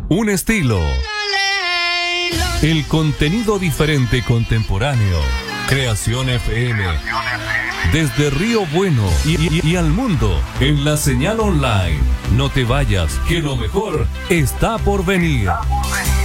un estilo. El contenido diferente contemporáneo. Creación FM. Desde Río Bueno y al mundo en la señal online. No te vayas, que lo mejor está por venir.